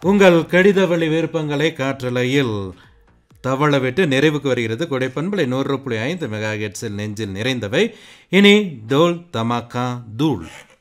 உங்கள் கடிதவழி விருப்பங்களை காற்றலையில் தவளவிட்டு நிறைவுக்கு வருகிறது கொடைப்பண்பலை 100.5 மெகாஹெர்ட்ஸில் நெஞ்சில் நிறைந்தவை. இனி டோல் தமாக்கா தூள்.